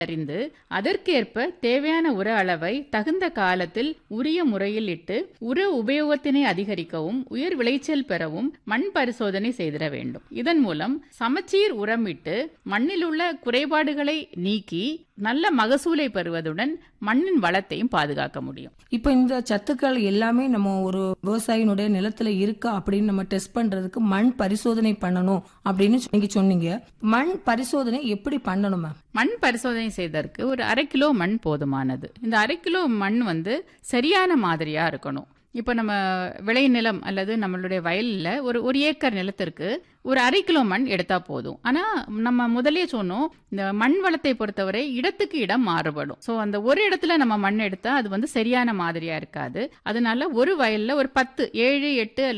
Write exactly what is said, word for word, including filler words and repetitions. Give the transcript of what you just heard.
அறிந்து அதற்கேற்ப தேவையான உர அளவை தகுந்த காலத்தில் உரிய முறையில் இட்டு உர உபயோகத்தினை அதிகரிக்கவும் உயர் விளைச்சல் பெறவும் மண் பரிசோதனை செய்திட வேண்டும். இதன் மூலம் சமச்சீர் உரம் இட்டு மண்ணில் உள்ள குறைபாடுகளை நீக்கி நல்ல மகசூலை பெறுவதுடன் மண்ணின் வளத்தையும் பாதுகாக்க முடியும். இப்ப இந்த சத்துக்கள் எல்லாமே நம்ம ஒரு விவசாயினுடைய நிலத்துல இருக்கா அப்படின்னு நம்ம டெஸ்ட் பண்றதுக்கு மண் பரிசோதனை பண்ணணும் அப்படின்னு நீங்க சொன்னீங்க. மண் பரிசோதனை எப்படி பண்ணணும் மேம்? மண் பரிசோதனை செய்ததற்கு ஒரு அரை கிலோ மண் போதுமானது. இந்த அரை கிலோ மண் வந்து சரியான மாதிரியா இருக்கணும். இப்போ நம்ம விளைநிலம் அல்லது நம்மளுடைய வயலில் ஒரு ஒரு ஏக்கர் நிலத்திற்கு ஒரு அரை கிலோ மண் எடுத்தா போதும். ஆனா நம்ம முதலே சொன்னோம், இந்த மண் வளத்தை பொறுத்தவரை இடத்துக்கு இடம் மாறுபடும். ஸோ அந்த ஒரு இடத்துல நம்ம மண் எடுத்தா அது வந்து சரியான மாதிரியா இருக்காது. அதனால ஒரு வயல்ல ஒரு பத்து ஏழு எட்டு